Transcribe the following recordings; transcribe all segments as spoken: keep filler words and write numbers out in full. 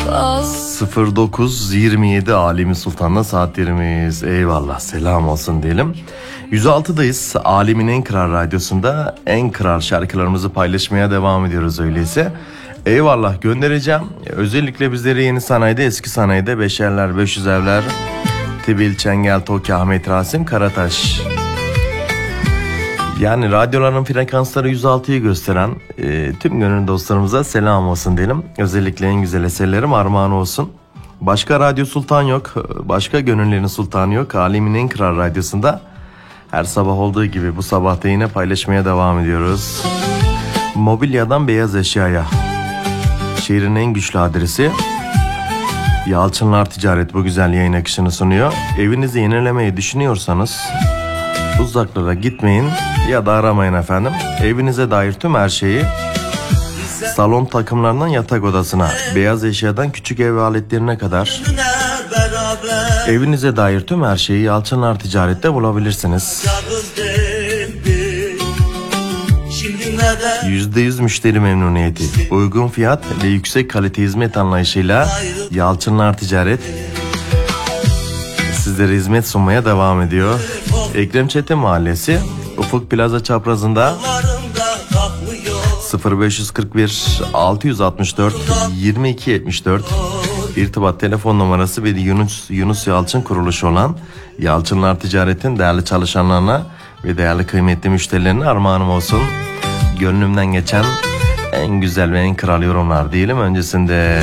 sıfır dokuz yirmi yedi Alemi Sultan'la saatlerimiz. Eyvallah, selam olsun diyelim. yüz altıdayız. Alemin en kral radyosunda en kral şarkılarımızı paylaşmaya devam ediyoruz öyleyse. Eyvallah göndereceğim. Özellikle bizleri yeni sanayide, eski sanayide Beşerler, beş yüz evler, Tibil, Çengel, Toki, Ahmet Rasim, Karataş. Yani radyoların frekansları yüz altıyı gösteren e, tüm gönül dostlarımıza selam olsun diyelim. Özellikle en güzel eserlerim armağan olsun. Başka Radyo Sultan yok, başka gönüllerin sultanı yok. Alemin en kral radyosunda her sabah olduğu gibi bu sabah da yine paylaşmaya devam ediyoruz. Mobilyadan beyaz eşyaya. Şehrin en güçlü adresi Yalçınlar Ticaret bu güzel yayın akışını sunuyor. Evinizi yenilemeyi düşünüyorsanız uzaklara gitmeyin ya da aramayın efendim. Evinize dair tüm her şeyi, salon takımlarından yatak odasına, beyaz eşyadan küçük ev aletlerine kadar evinize dair tüm her şeyi Yalçınlar Ticaret'te bulabilirsiniz. yüzde yüz müşteri memnuniyeti, uygun fiyat ve yüksek kalite hizmet anlayışıyla Yalçınlar Ticaret sizlere hizmet sunmaya devam ediyor. Ekrem Çetin Mahallesi, Ufuk Plaza çaprazında sıfır beş kırk bir altı altı dört yirmi iki yetmiş dört irtibat telefon numarası ve Yunus, Yunus Yalçın kuruluşu olan Yalçınlar Ticaret'in değerli çalışanlarına ve değerli kıymetli müşterilerine armağanım olsun. Gönlümden geçen en güzel ve en kral yorumlar diyelim öncesinde.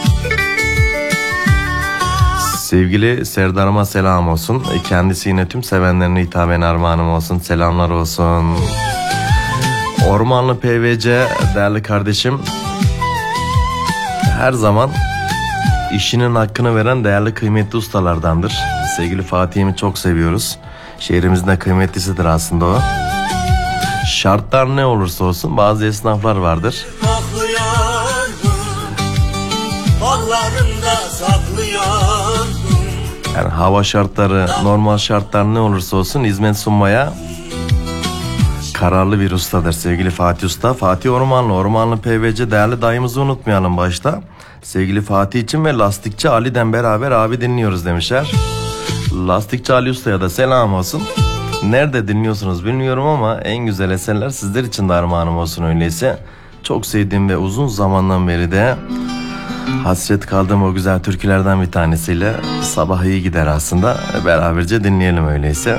Sevgili Serdar'ıma selam olsun. Kendisi yine tüm sevenlerine hitaben armağanım olsun. Selamlar olsun. Ormanlı P V C değerli kardeşim, her zaman işinin hakkını veren değerli kıymetli ustalardandır. Sevgili Fatih'imi çok seviyoruz. Şehrimizin de kıymetlisidir aslında o. Şartlar ne olursa olsun bazı esnaflar vardır. Yani hava şartları, normal şartlar ne olursa olsun hizmet sunmaya kararlı bir ustadır sevgili Fatih Usta. Fatih Ormanlı, Ormanlı P V C değerli dayımızı unutmayalım başta. Sevgili Fatih için ve Lastikçi Ali'den beraber abi dinliyoruz demişler. Lastikçi Ali Usta'ya da selam olsun. Nerede dinliyorsunuz bilmiyorum ama en güzel eserler sizler için de armağanım olsun öyleyse. Çok sevdiğim ve uzun zamandan beri de hasret kaldığım o güzel türkülerden bir tanesiyle sabah iyi gider aslında. Beraberce dinleyelim öyleyse.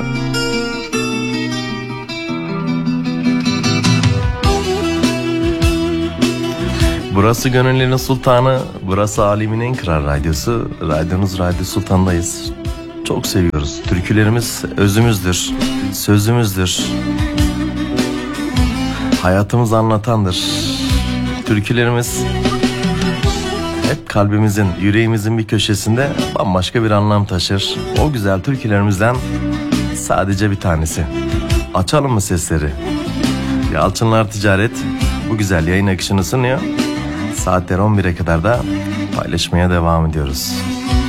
Burası Gönüllerin Sultanı, burası Alemin en kral radyosu. Radyonuz Radyo Sultan'dayız. Çok seviyoruz. Türkülerimiz özümüzdür, sözümüzdür. Hayatımızı anlatandır. Türkülerimiz hep kalbimizin, yüreğimizin bir köşesinde bambaşka bir anlam taşır. O güzel türkülerimizden sadece bir tanesi. Açalım mı sesleri? Yalçınlar Ticaret bu güzel yayın akışını sunuyor. Saatler on bire kadar da paylaşmaya devam ediyoruz.